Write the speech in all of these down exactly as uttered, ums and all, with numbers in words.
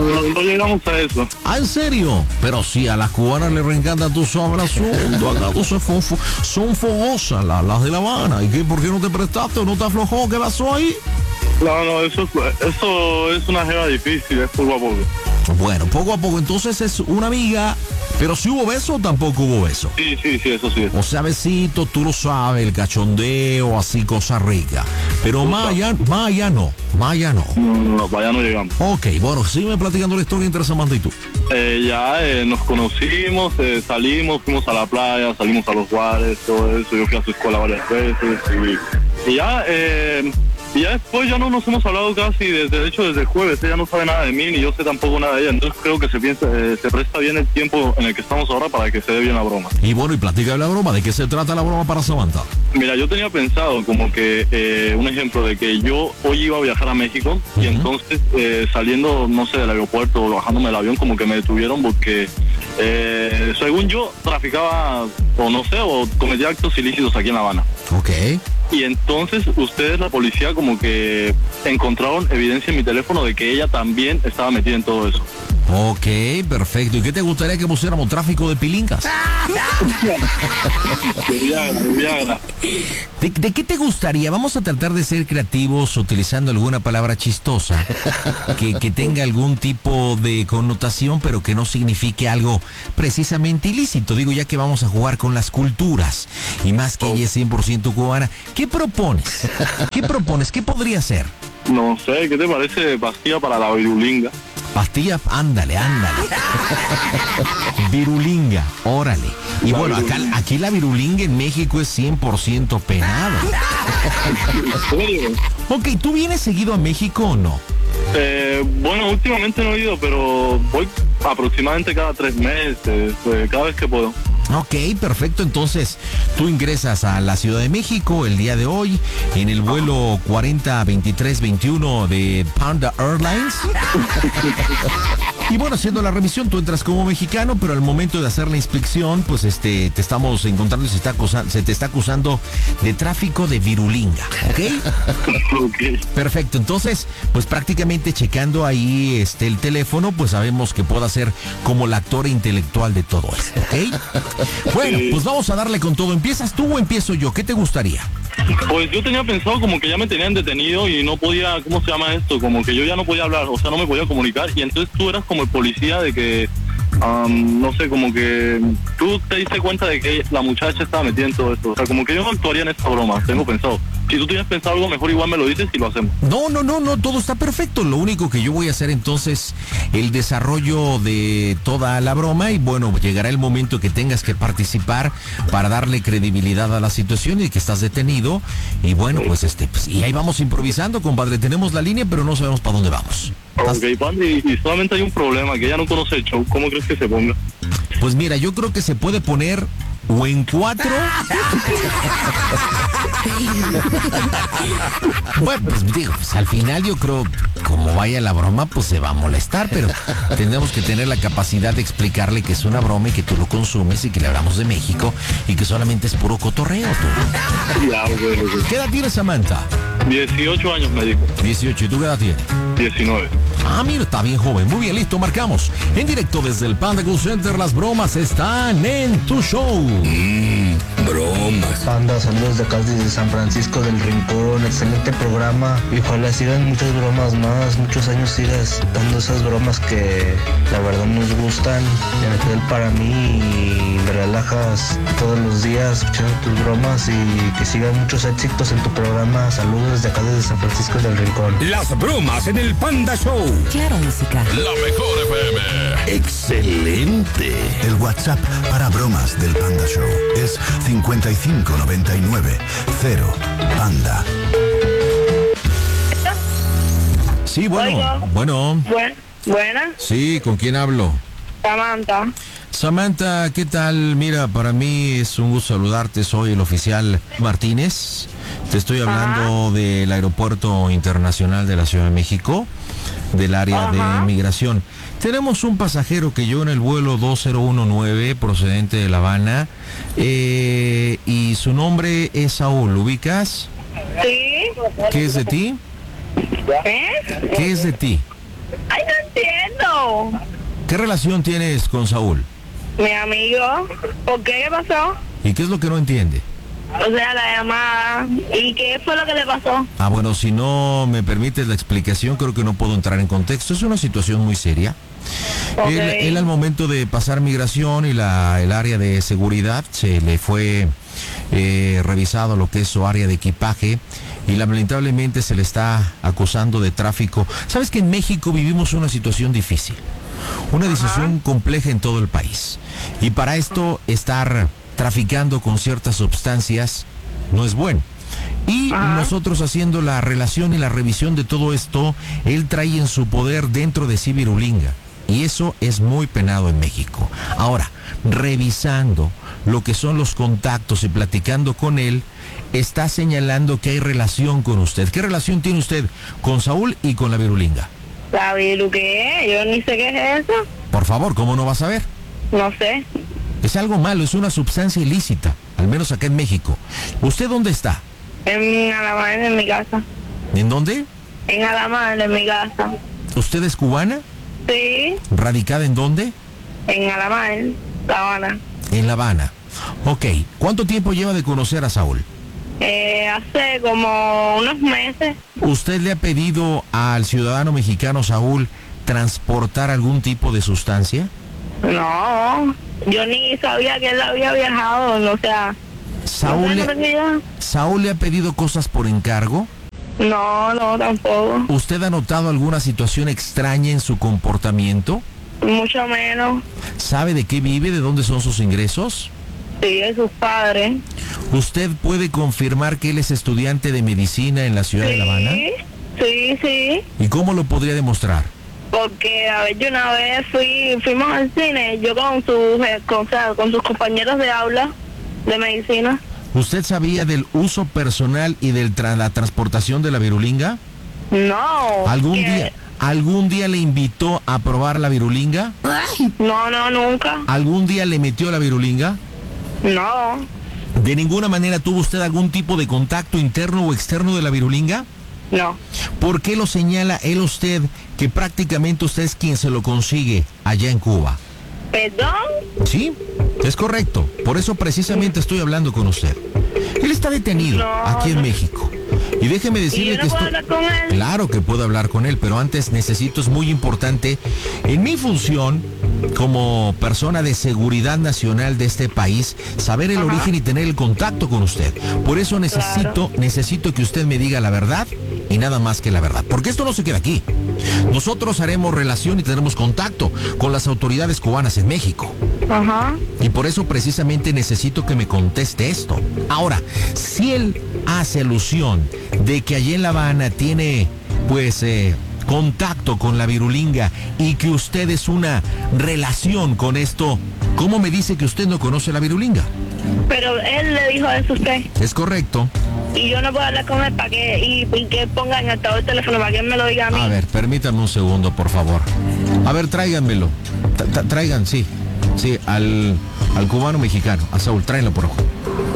no, no llegamos a eso. Ah, ¿en serio? Pero si a las cubanas les reencantan tus abrazos, acá tú son, fo- son fogosas las, las de La Habana. ¿Y qué, por qué no te prestaste o no te aflojó? ¿Qué pasó ahí? No, no, eso, eso es una jeva difícil, es poco a poco. Bueno, poco a poco, entonces es una amiga, pero si hubo beso o tampoco hubo beso. Sí, sí, sí, eso sí. O sea, besito, tú lo sabes, el cachondeo, así, cosa rica. Pero más allá, más allá no, más allá no. No, no, no, para allá no llegamos. Ok, bueno, sígueme platicando la historia entre Samantha y tú. Eh, ya eh, nos conocimos, eh, salimos, fuimos a la playa, salimos a los bares, todo eso. Yo fui a su escuela varias veces y, y ya... Eh, Y ya después ya no nos hemos hablado casi, desde, de hecho desde el jueves, ella no sabe nada de mí, ni yo sé tampoco nada de ella, entonces creo que se piensa, eh, se presta bien el tiempo en el que estamos ahora para que se dé bien la broma. Y bueno, y platica de la broma, ¿de qué se trata la broma para Samantha? Mira, yo tenía pensado como que, eh, un ejemplo de que yo hoy iba a viajar a México, uh-huh. y entonces eh, saliendo, no sé, del aeropuerto o bajándome del avión, como que me detuvieron porque, eh, según yo, traficaba, o no sé, o cometía actos ilícitos aquí en La Habana. Ok. Y entonces ustedes, la policía, como que encontraron evidencia en mi teléfono de que ella también estaba metida en todo eso. Ok, perfecto. ¿Y qué te gustaría que pusiéramos? ¿Tráfico de pilincas? De Viagra, de Viagra. ¿De, ¿De qué te gustaría? Vamos a tratar de ser creativos utilizando alguna palabra chistosa que, que tenga algún tipo de connotación, pero que no signifique algo precisamente ilícito. Digo, ya que vamos a jugar con las culturas y más que ella es cien por ciento cubana. ¿Qué propones? ¿Qué propones? ¿Qué podría ser? No sé, ¿qué te parece pastilla para la virulinga? Pastilla, ándale, ándale. Virulinga, órale. Y bueno, acá, aquí la virulinga en México es cien por ciento penado. ¿En serio? Ok, ¿tú vienes seguido a México o no? Eh, bueno, últimamente no he ido, pero voy aproximadamente cada tres meses, eh, cada vez que puedo. Ok, perfecto. Entonces, tú ingresas a la Ciudad de México el día de hoy en el vuelo cuarenta veintitrés veintiuno de Panda Airlines. Y bueno, haciendo la revisión, tú entras como mexicano, pero al momento de hacer la inspección, pues este, te estamos encontrando y se, está acusando, se te está acusando de tráfico de virulinga, ¿ok? Ok. Perfecto, entonces, pues prácticamente checando ahí este el teléfono, pues sabemos que pueda ser como la actora intelectual de todo esto, ¿ok? Bueno, pues vamos a darle con todo. ¿Empiezas tú o empiezo yo? ¿Qué te gustaría? Pues yo tenía pensado como que ya me tenían detenido y no podía, ¿cómo se llama esto? Como que yo ya no podía hablar, o sea, no me podía comunicar, y entonces tú eras como el policía de que, um, no sé, como que tú te diste cuenta de que la muchacha estaba metida en todo esto, o sea, como que yo no actuaría en esta broma, tengo pensado. Si tú tienes pensado algo mejor, igual me lo dices y lo hacemos. No, no, no, no, todo está perfecto. Lo único que yo voy a hacer entonces, el desarrollo de toda la broma, y bueno, llegará el momento que tengas que participar para darle credibilidad a la situación y que estás detenido. Y bueno, pues este, pues, y ahí vamos improvisando, compadre. Tenemos la línea, pero no sabemos para dónde vamos. Ok, Pandy, y solamente hay un problema, que ella no conoce el show. ¿Cómo crees que se ponga? Pues mira, yo creo que se puede poner o en cuatro. Bueno, pues digo, pues al final yo creo, como vaya la broma, pues se va a molestar, pero tenemos que tener la capacidad de explicarle que es una broma y que tú lo consumes y que le hablamos de México y que solamente es puro cotorreo, tú. Ya, okay, okay. ¿Qué edad tienes, Samantha? dieciocho años me dijo. dieciocho, ¿y tú qué edad tienes? diecinueve. Ah, mira, está bien joven. Muy bien, listo, marcamos. En directo desde el Panda Cool Center, las bromas están en tu show. Mmm, bromas. Panda, saludos de acá desde San Francisco del Rincón, excelente programa. Y ojalá sigan muchas bromas más, muchos años sigas dando esas bromas que la verdad nos gustan. En especial para mí, y me relajas todos los días escuchando tus bromas y que sigan muchos éxitos en tu programa. Saludos desde acá desde San Francisco del Rincón. Las bromas en el Panda Show. Claro, música. La mejor F M. Excelente. El WhatsApp para bromas del Panda Show es cincuenta y cinco noventa y nueve cero Panda. Sí, bueno, Oiga. bueno. Buen, buena, Sí, ¿con quién hablo? Samantha. Samantha, ¿qué tal? Mira, para mí es un gusto saludarte. Soy el oficial Martínez. Te estoy hablando Ajá. del Aeropuerto Internacional de la Ciudad de México, del área Ajá. de migración. Tenemos un pasajero que llegó en el vuelo dos cero uno nueve procedente de La Habana, eh, y su nombre es Saúl. ¿Lo ubicas? Sí. ¿Qué es de ti? ¿Eh? ¿Qué es de ti? Ay, no entiendo. No, ¿Qué relación tienes con Saúl? mi amigo. ¿Por qué? ¿Qué pasó? ¿Y qué es lo que no entiende? O sea, la llamada. ¿Y qué fue lo que le pasó? Ah, bueno, si no me permites la explicación, creo que no puedo entrar en contexto. Es una situación muy seria. Ok. Él, él al momento de pasar migración y la, el área de seguridad, se le fue eh, revisado lo que es su área de equipaje y lamentablemente se le está acusando de tráfico. Sabes que en México vivimos una situación difícil, una decisión compleja en todo el país. Y para esto estar traficando con ciertas sustancias no es bueno. Y Ajá. nosotros haciendo la relación y la revisión de todo esto, él trae en su poder dentro de sí virulinga. Y eso es muy penado en México. Ahora, revisando lo que son los contactos y platicando con él, está señalando que hay relación con usted. ¿Qué relación tiene usted con Saúl y con la virulinga? ¿La viru qué? Yo ni sé qué es eso. Por favor, ¿cómo no vas a ver? No sé. Es algo malo, es una sustancia ilícita, al menos acá en México. ¿Usted dónde está? En Alamar, en mi casa. ¿En dónde? En Alamar, en mi casa. ¿Usted es cubana? Sí, ¿Radicada en dónde? en Alamar, La Habana. En La Habana. Ok, ¿cuánto tiempo lleva de conocer a Saúl? Eh, hace como unos meses. ¿Usted le ha pedido al ciudadano mexicano Saúl transportar algún tipo de sustancia? No, yo ni sabía que él había viajado, o sea... ¿Saúl no sé, no le, tenía idea. ¿Saúl le ha pedido cosas por encargo? No, no, tampoco. ¿Usted ha notado alguna situación extraña en su comportamiento? Mucho menos. ¿Sabe de qué vive? ¿De dónde son sus ingresos? Sí, de sus padres. ¿Usted puede confirmar que él es estudiante de medicina en la ciudad de La Habana? Sí, sí, sí. ¿Y cómo lo podría demostrar? Porque, a ver, yo una vez fui, fuimos al cine, yo con sus, eh, con, o sea, con sus compañeros de aula de medicina. ¿Usted sabía del uso personal y de la transportación de la virulinga? No. ¿Algún que- día, algún día le invitó a probar la virulinga? No, no, nunca. ¿Algún día le metió la virulinga? No. ¿De ninguna manera tuvo usted algún tipo de contacto interno o externo de la virulinga? No. ¿Por qué lo señala él usted que prácticamente usted es quien se lo consigue allá en Cuba? ¿Perdón? Sí, es correcto. Por eso precisamente estoy hablando con usted. Él está detenido No, aquí en no. México. Y déjeme ¿Y decirle yo que no puedo esto... hablar con él? Claro que puedo hablar con él, pero antes necesito, es muy importante, en mi función como persona de seguridad nacional de este país, saber el Ajá. origen y tener el contacto con usted. Por eso necesito, necesito que usted me diga la verdad y nada más que la verdad. Porque esto no se queda aquí. Nosotros haremos relación y tendremos contacto con las autoridades cubanas en México. Ajá. Y por eso precisamente necesito que me conteste esto. Ahora, si él hace alusión de que allí en La Habana tiene, pues, eh, contacto con la virulinga y que usted es una relación con esto, ¿cómo me dice que usted no conoce la virulinga? Pero él le dijo eso a usted. Es correcto. Y yo no puedo hablar con él para que, y, y que ponga en altavoz el teléfono para que él me lo diga a mí. A ver, permítame un segundo, por favor. A ver, tráiganmelo. Tra- tra- Traigan, sí. Sí, al, al cubano mexicano, a Saúl, tráenlo por ojo.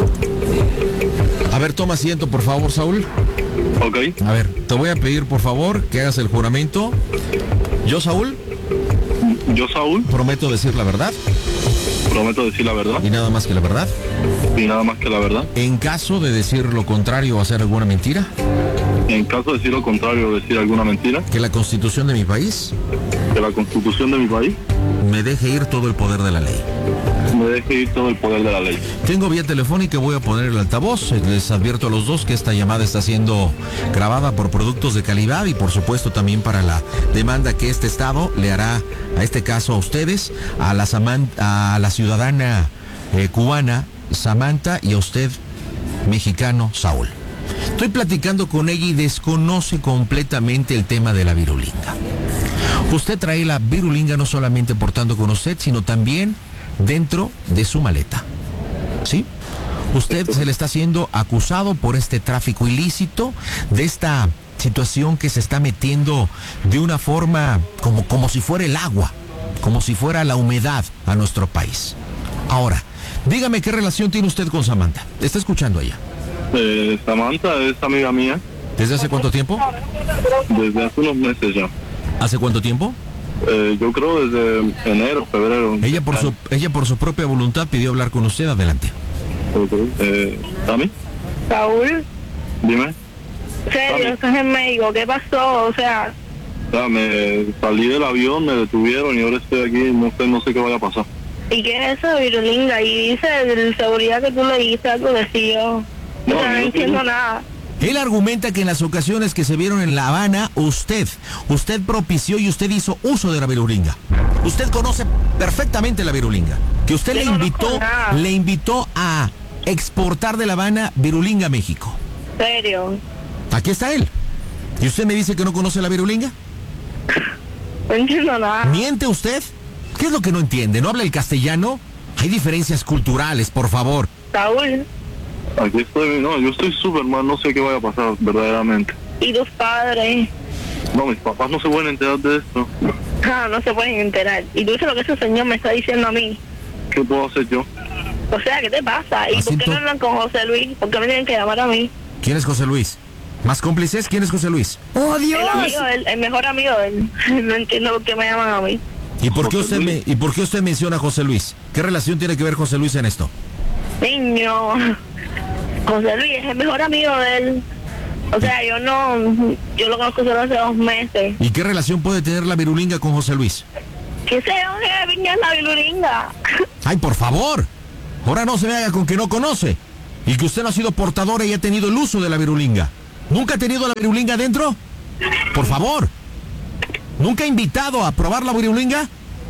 A ver, toma asiento, por favor, Saúl. Ok. A ver, te voy a pedir, por favor, que hagas el juramento. Yo, Saúl, Yo, Saúl, prometo decir la verdad prometo decir la verdad y nada más que la verdad. y nada más que la verdad. En caso de decir lo contrario o hacer alguna mentira, En caso de decir lo contrario o decir alguna mentira, que la Constitución de mi país que la Constitución de mi país me deje ir todo el poder de la ley. me deje ir todo el poder de la ley. Tengo vía telefónica, voy a poner el altavoz. Les advierto a los dos que esta llamada está siendo grabada por productos de calidad y por supuesto también para la demanda que este estado le hará a este caso a ustedes, a la, Saman- a la ciudadana eh, cubana Samantha y a usted mexicano Saúl. Estoy platicando con ella y desconoce completamente el tema de la virulinga. Usted trae la virulinga no solamente portando con usted, sino también dentro de su maleta. ¿Sí? Usted se le está siendo acusado por este tráfico ilícito, de esta situación que se está metiendo de una forma como, como si fuera el agua, como si fuera la humedad a nuestro país. Ahora, dígame qué relación tiene usted con Samantha. ¿Está escuchando ella? Eh, Samantha es amiga mía ¿Desde hace cuánto tiempo? desde hace unos meses ya. ¿Hace cuánto tiempo? Eh, yo creo desde enero, febrero. Ella por su ella por su propia voluntad pidió hablar con usted. Adelante. Eh, ¿Tami? Saúl, Dime. serio, estás en México, ¿qué pasó? O sea, O sea, me salí del avión, me detuvieron y ahora estoy aquí, no sé, no sé qué vaya a pasar. ¿y qué es eso, Virulinga? Y dice el seguridad que tú le dijiste algo de sí, yo. No, o sea, no yo- entiendo nada. Él argumenta que en las ocasiones que se vieron en La Habana, usted, usted propició y usted hizo uso de la virulinga. Usted conoce perfectamente la virulinga. Que usted Yo le no invitó, conozco nada. le invitó a exportar de La Habana virulinga a México. Serio, Aquí está él. ¿Y usted me dice que no conoce la virulinga? no entiendo nada. ¿Miente usted? ¿Qué es lo que no entiende? ¿No habla el castellano? Hay diferencias culturales, por favor. Saúl, Aquí estoy, no, yo estoy súper mal, no sé qué vaya a pasar, verdaderamente. ¿y tus padres? No, mis papás no se pueden enterar de esto. Ah, no se pueden enterar. Y tú dices lo que ese señor me está diciendo a mí. ¿Qué puedo hacer yo? O sea, ¿qué te pasa? ¿Y por qué Jacinto. no hablan con José Luis? ¿Por qué me tienen que llamar a mí? ¿Quién es José Luis? ¿Más cómplices? ¿Quién es José Luis? ¡Oh, El Dios! amigo de él, el mejor amigo de él. No entiendo por qué me llaman a mí. ¿Y por qué José usted me, Luis. y por qué usted menciona a José Luis? ¿Qué relación tiene que ver José Luis en esto? Niño, José Luis es el mejor amigo de él. O sea, yo no, yo lo conozco solo hace dos meses. ¿Y qué relación puede tener la virulinga con José Luis? ¿Qué sé yo que viña es la viluringa? ¡Ay, por favor! Ahora no se me haga con que no conoce. Y que usted no ha sido portadora y ha tenido el uso de la virulinga. ¿Nunca ha tenido la virulinga adentro? Por favor. ¿Nunca ha invitado a probar la virulinga?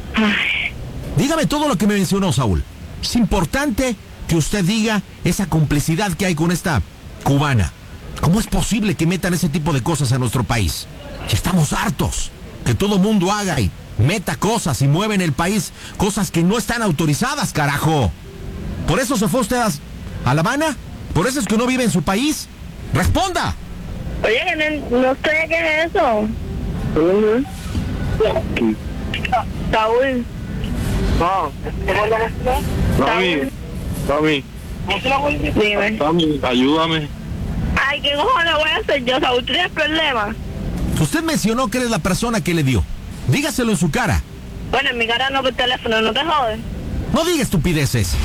Dígame todo lo que me mencionó, Saúl. Es importante que usted diga esa complicidad que hay con esta cubana. ¿Cómo es posible que metan ese tipo de cosas a nuestro país? Ya estamos hartos que todo mundo haga y meta cosas y mueva en el país cosas que no están autorizadas, carajo. ¿Por eso se fue usted a, a La Habana? ¿Por eso es que no vive en su país? ¡Responda! Oye, que no, no sé qué es eso. Saúl. Ah, Tami, Tami, Dime. Tami, ayúdame. Ay, ¿qué cojones voy a hacer yo, Saúl? ¿Tienes problemas? Usted mencionó que eres la persona que le dio. Dígaselo en su cara. Bueno, en mi cara no, por teléfono, no te jodes. No diga estupideces.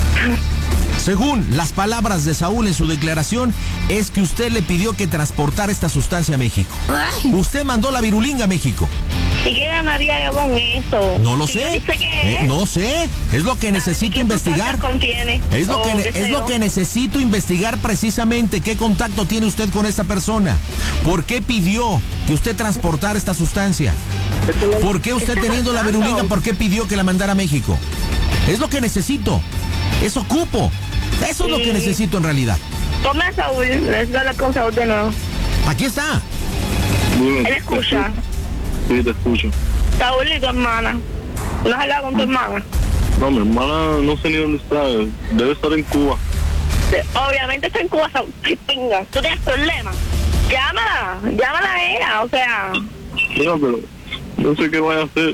Según las palabras de Saúl en su declaración, es que usted le pidió que transportara esta sustancia a México. Ay. Usted mandó la virulinga a México. ¿Y qué ganaría yo con eso? No lo Si yo sé. ni sé qué Eh, es. no sé. Es lo que necesito ¿Qué investigar. sustancias contiene? Es lo, O que, ne- qué es sé lo yo. que necesito investigar precisamente. ¿Qué contacto tiene usted con esta persona? ¿Por qué pidió que usted transportara esta sustancia? ¿Por qué usted ¿Qué está teniendo la pasando? virulinga, por qué pidió que la mandara a México? Es lo que necesito. Es ocupo. Eso es lo que Sí. necesito en realidad. Ponme a Saúl, necesito hablar con Saúl de nuevo. Aquí está. Dime. Él escucha. Sí, te escucho. Saúl y tu hermana. ¿No has hablado con tu hermana? No, mi hermana no sé ni dónde está, debe estar en Cuba. De- Obviamente está en Cuba, Saúl. ¡Qué pinga! ¿Tú tienes problemas? Llámala, llámala a ella, o sea, Mira, pero no sé qué vaya a hacer.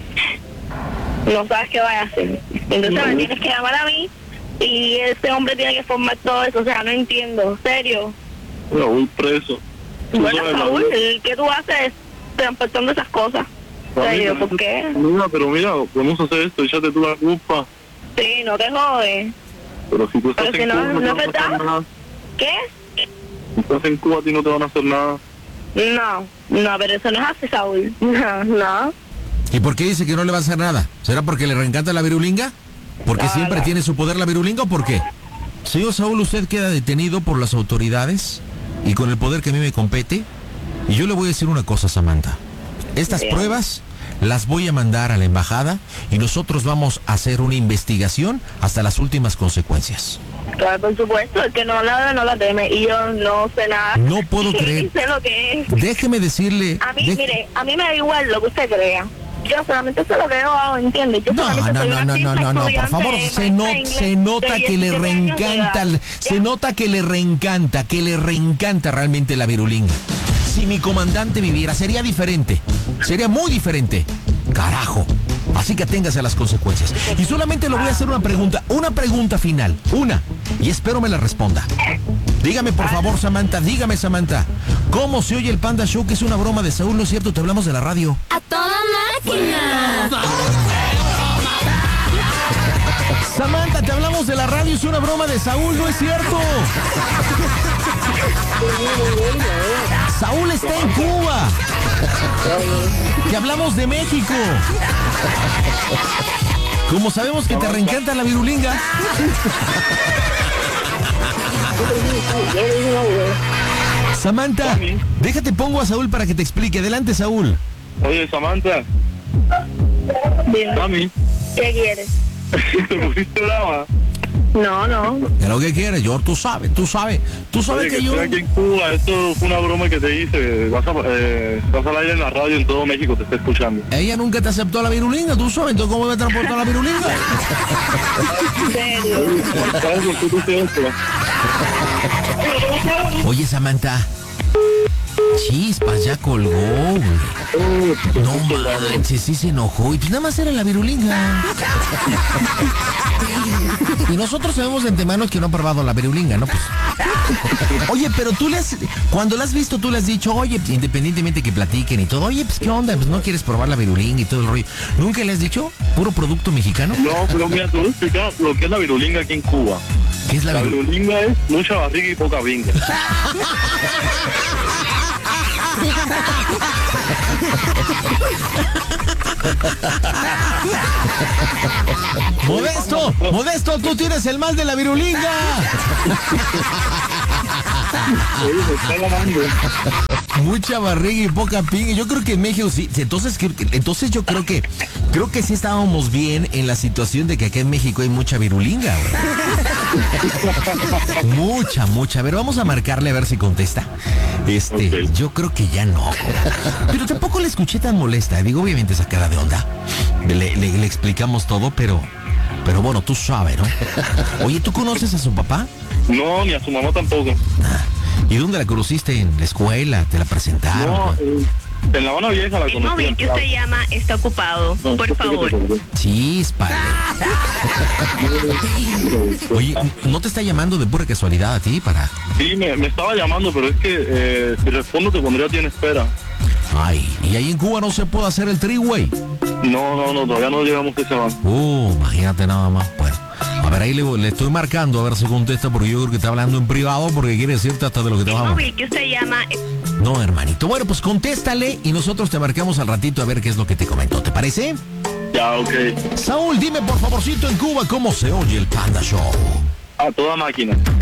no sabes qué vaya a hacer. Entonces No. me tienes que llamar a mí y ese hombre tiene que formar todo eso, o sea, no entiendo, serio. Mira, voy preso. Tú Bueno, sabes, la- Saúl, ¿qué tú haces transportando esas cosas? Serio, Mira, ¿por qué? Mira, pero mira, podemos hacer esto, échate tú la culpa. Sí, no te jodes. Pero si tú estás Pero si en no- Cuba, no te es van a hacer verdad. nada. ¿Qué? Si estás en Cuba, a ti no te van a hacer nada. No, no, pero eso no es así, Saúl. No, no. ¿Y por qué dice que no le va a hacer nada? ¿Será porque le reencanta la virulinga? ¿Porque No, siempre no. tiene su poder la virulinga o por qué? Señor Saúl, usted queda detenido por las autoridades y con el poder que a mí me compete. Y yo le voy a decir una cosa, Samantha. Estas Bien. pruebas las voy a mandar a la embajada y nosotros vamos a hacer una investigación hasta las últimas consecuencias. Claro, por supuesto, el que no la no la teme y yo no sé nada. No puedo creer. sé lo que es. Déjeme decirle... A mí, de- mire, a mí me da igual lo que usted crea. Yo solamente sé lo que yo hago, ¿entiende? Yo No, solamente no, soy no, una no, simple no, no, no, por estudiante favor, de se, no- maestra se inglés nota de que le diecisiete años de reencanta, edad. se Ya. nota que le reencanta, que le reencanta realmente la virulinga. Si mi comandante viviera, sería diferente, sería muy diferente. Carajo. Así que aténgase a las consecuencias. Y solamente le voy a hacer una pregunta, una pregunta final, una, y espero me la responda. Dígame por favor, Samantha, dígame, Samantha, ¿cómo se oye el Panda Show, que es una broma de Saúl? No es cierto, te hablamos de la radio. ¡A toda máquina! Samantha, te hablamos de la radio, es una broma de Saúl, ¿no es cierto? Saúl está en Cuba. Te hablamos de México. Como sabemos que te reencanta la virulinga. Samantha, déjate pongo a Saúl para que te explique. Adelante, Saúl. Oye, Samantha. Dime. Mami. ¿Qué quieres? ¿Te pusiste brava? No, no. ¿Qué es lo que quieres? Yo, tú sabes, tú sabes. Tú sabes Oye, que, que yo... estoy aquí en Cuba, esto fue una broma que te hice. Vas, a, eh, vas al aire en la radio en todo México, te está escuchando. Ella nunca te aceptó la virulinga, tú sabes. Entonces, ¿cómo me transportó la virulinga? ¿En serio? ¿Sabes por qué tú hiciste esto? Oye, Samantha. Chispas, ya colgó, güey. No manches, sí se enojó. Y pues nada más era la virulinga. Y nosotros sabemos de antemano que no ha probado la virulinga, ¿no? Pues. Oye, pero tú le has... Cuando la has visto, tú le has dicho, oye, pues, independientemente que platiquen y todo, oye, pues, ¿qué onda? Pues no quieres probar la virulinga y todo el rollo. ¿Nunca le has dicho? ¿Puro producto mexicano? No, pero mira, te voy a explicar lo que es la virulinga aquí en Cuba. ¿Qué es la, La virulinga? virulinga es mucha barriga y poca vinga. Modesto, Modesto, tú tienes el mal de la virulinga. Mucha barriga y poca pinga. Yo creo que en México sí. Entonces, entonces yo creo que creo que sí estábamos bien en la situación de que acá en México hay mucha virulinga. Mucha, mucha. A ver, vamos a marcarle a ver si contesta. Este, okay. Yo creo que ya no. Pero tampoco la escuché tan molesta. Digo, obviamente sacada de onda. Le, le, le explicamos todo, pero pero bueno, tú sabes, ¿no? Oye, ¿tú conoces a su papá? No, ni a su mamá tampoco. Ah, ¿y dónde la conociste? ¿En la escuela? ¿Te la presentaron? No, eh, en La Habana Vieja la conocí. El móvil que usted llama está ocupado, no, por favor. Chispa. Oye, ¿no te está llamando de pura casualidad a ti para...? Sí, me, me estaba llamando, pero es que eh, si respondo te pondría a ti en espera. Ay, ¿y ahí en Cuba no se puede hacer el three-way? No, no, no, todavía no llegamos a ese banco. Uh, imagínate nada más. Bueno, a ver, ahí le, le estoy marcando a ver si contesta, porque yo creo que está hablando en privado, porque quiere decirte hasta de lo que te El vamos. móvil que usted llama... No, hermanito. Bueno, pues contéstale y nosotros te marcamos al ratito a ver qué es lo que te comentó. ¿Te parece? Ya, ok. Saúl, dime por favorcito en Cuba cómo se oye el Panda Show. A toda máquina.